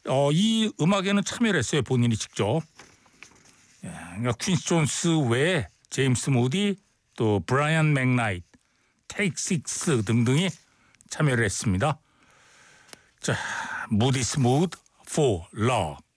이 음악에는 참여를 했어요. 본인이 직접. 그러니까 퀸시 존스 외에 제임스 무디, 또 브라이언 맥나이트, 테이크 식스 등등이 참여를 했습니다. 자, 무디 스무드 for love.